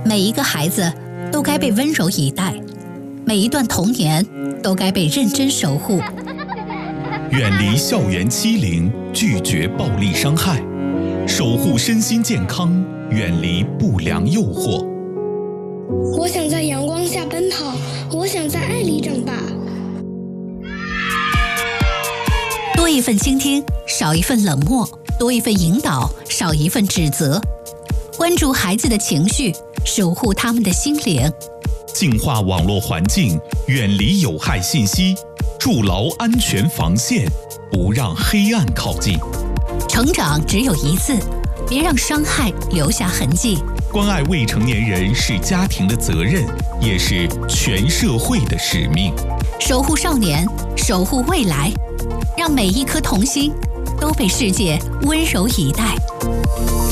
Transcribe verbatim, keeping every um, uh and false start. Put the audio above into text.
每一个孩子都该被温柔以待，每一段童年都该被认真守护。 远离校园欺凌，拒绝暴力伤害，守护身心健康，远离不良诱惑。 我想在阳光下奔跑，我想在爱里长大。 多一份倾听，少一份冷漠；多一份引导，少一份指责。关注孩子的情绪，守护他们的心灵。 净化网络环境，远离有害信息，筑牢安全防线，不让黑暗靠近。 成长只有一次，别让伤害留下痕迹。 关爱未成年人是家庭的责任，也是全社会的使命。 守护少年，守护未来，让每一颗童心都被世界温柔以待。